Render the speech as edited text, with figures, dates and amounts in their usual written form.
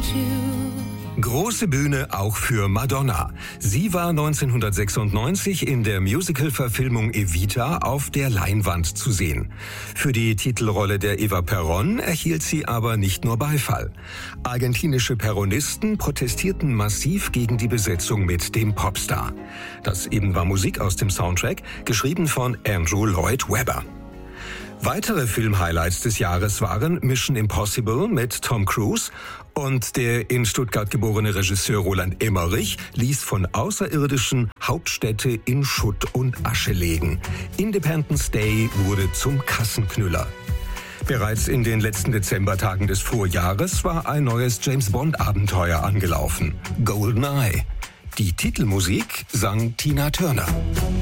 Große Bühne auch für Madonna. Sie war 1996 in der Musical-Verfilmung Evita auf der Leinwand zu sehen. Für die Titelrolle der Eva Perón erhielt sie aber nicht nur Beifall. Argentinische Peronisten protestierten massiv gegen die Besetzung mit dem Popstar. Das eben war Musik aus dem Soundtrack, geschrieben von Andrew Lloyd Webber. Weitere Filmhighlights des Jahres waren Mission Impossible mit Tom Cruise und der in Stuttgart geborene Regisseur Roland Emmerich ließ von Außerirdischen Hauptstädte in Schutt und Asche legen. Independence Day wurde zum Kassenknüller. Bereits in den letzten Dezembertagen des Vorjahres war ein neues James-Bond-Abenteuer angelaufen, GoldenEye. Die Titelmusik sang Tina Turner.